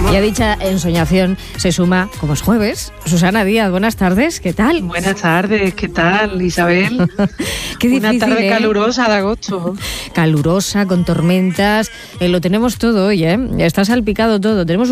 Y a dicha ensoñación se suma, como es jueves, Susana Díaz. Buenas tardes, ¿qué tal? Buenas tardes, ¿qué tal, Isabel? Qué difícil, una tarde calurosa de agosto. Calurosa, con tormentas, lo tenemos todo hoy, ¿eh? Está salpicado todo. Tenemos